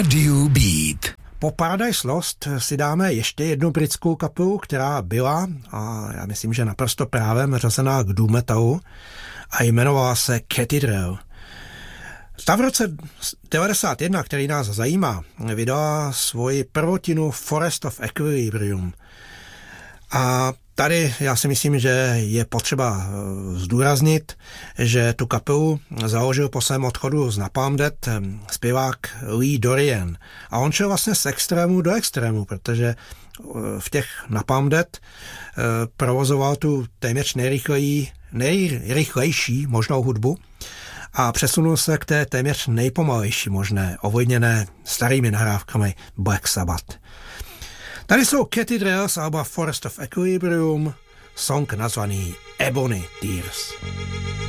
Radio Beat. Po Paradise Lost si dáme ještě jednu britskou kapelu, která byla, a já myslím, že naprosto právem, řazená k doom metalu a jmenovala se Cathedral. Ta v roce 1991, který nás zajímá, vydala svoji prvotinu Forest of Equilibrium. A tady já si myslím, že je potřeba zdůraznit, že tu kapelu založil po svém odchodu z Napalm Death zpěvák Lee Dorian. A on šel vlastně z extrému do extrému, protože v těch Napalm Death provozoval tu téměř nejrychlejší možnou hudbu a přesunul se k té téměř nejpomalejší možné, ovlivněné starými nahrávkami Black Sabbath. Tady jsou Cathedral z alba Forest of Equilibrium, song nazvaný Ebony Tears.